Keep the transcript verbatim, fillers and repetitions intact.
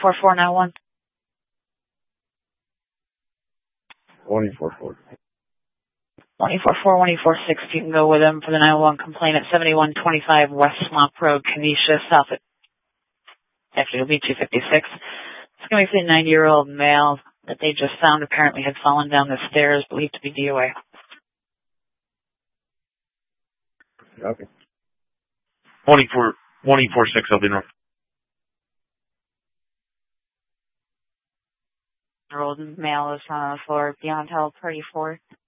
four four nine one. one four four. one four four, one four six, you can go with them for the nine one one complaint at seventy-one twenty-five West Swamp Road, Kenesha, south at, actually it'll be two fifty-six. It's going to be for the ninety-year-old male that they just found apparently had fallen down the stairs, believed to be D O A. Okay. one four four six, I'll be north. Year-old male is on the floor beyond help, thirty-four.